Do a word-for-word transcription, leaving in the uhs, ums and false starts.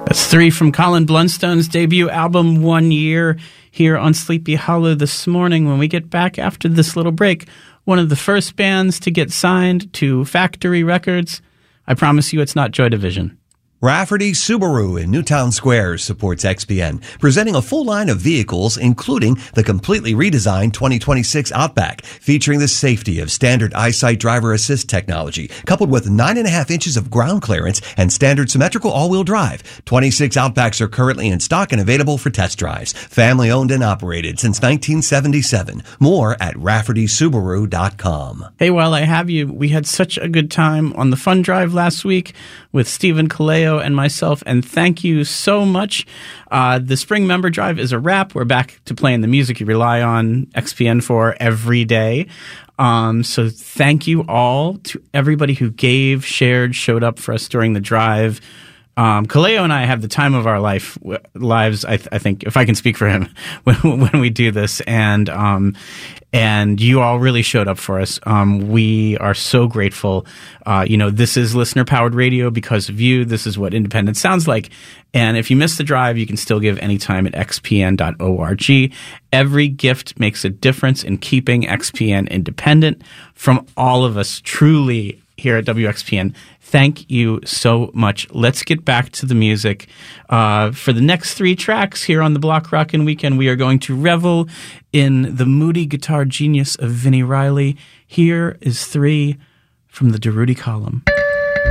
That's three from Colin Blunstone's debut album, One Year, here on Sleepy Hollow this morning. When we get back after this little break, one of the first bands to get signed to Factory Records. I promise you it's not Joy Division. Rafferty Subaru in Newtown Square supports X P N, presenting a full line of vehicles, including the completely redesigned twenty twenty-six Outback, featuring the safety of standard EyeSight driver assist technology, coupled with nine and a half inches of ground clearance and standard symmetrical all-wheel drive. twenty-six Outbacks are currently in stock and available for test drives. Family owned and operated since nineteen seventy-seven. More at rafferty subaru dot com. Hey, while I have you, we had such a good time on the fun drive last week with Stephen Kaleo and myself, and thank you so much. Uh, the spring member drive is a wrap. We're back to playing the music you rely on X P N for every day. Um, so thank you all to everybody who gave, shared, showed up for us during the drive. Um, Kaleo and I have the time of our life lives. I, th- I think, if I can speak for him, when, when we do this, and um, and you all really showed up for us. Um, we are so grateful. Uh, you know, this is listener powered radio because of you. This is what independent sounds like. And if you miss the drive, you can still give anytime at x p n dot org. Every gift makes a difference in keeping X P N independent. From all of us, truly, here at W X P N. Thank you so much. Let's get back to the music. Uh, for the next three tracks here on the Block Rockin' Weekend, we are going to revel in the moody guitar genius of Vinnie Riley. Here is three from the Durutti Column.